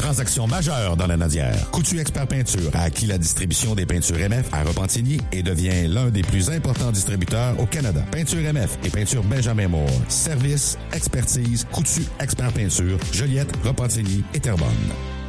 transaction majeure dans la Nadière. Coutu Expert Peinture a acquis la distribution des peintures MF à Repentigny et devient l'un des plus importants distributeurs au Canada. Peinture MF et peinture Benjamin Moore. Service, expertise, Coutu Expert Peinture, Joliette, Repentigny et Terrebonne.